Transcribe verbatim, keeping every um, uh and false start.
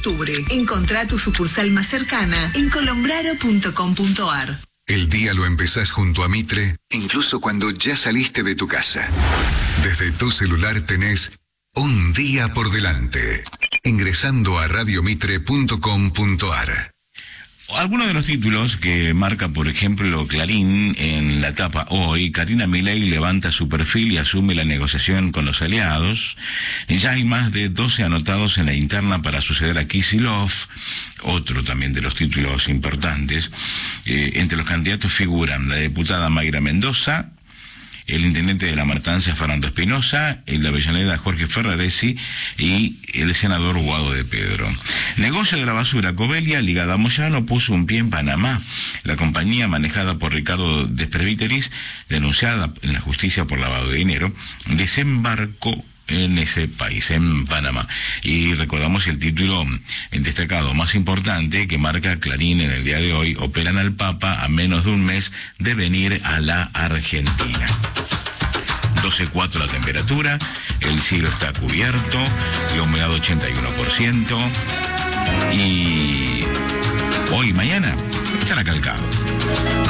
octubre. Encontrá tu sucursal más cercana en colombraro punto com punto ar. El día lo empezás junto a Mitre, incluso cuando ya saliste de tu casa. Desde tu celular tenés un día por delante. Ingresando a radiomitre punto com punto ar. Algunos de los títulos que marca, por ejemplo, Clarín en la tapa hoy: Karina Milei levanta su perfil y asume la negociación con los aliados. Ya hay más de doce anotados en la interna para suceder a Kicillof. Otro también de los títulos importantes. Eh, entre los candidatos figuran la diputada Mayra Mendoza, el intendente de La Matanza, Fernando Espinosa, el de Avellaneda, Jorge Ferraresi, y el senador Guado de Pedro. Negocio de la basura. Covelia, ligada a Moyano, puso un pie en Panamá. La compañía, manejada por Ricardo Despreviteris, denunciada en la justicia por lavado de dinero, desembarcó en ese país, en Panamá. Y recordamos el título destacado más importante que marca Clarín en el día de hoy: operan al Papa a menos de un mes de venir a la Argentina. doce coma cuatro la temperatura, el cielo está cubierto, la humedad ochenta y uno por ciento, y hoy y mañana estará calcado.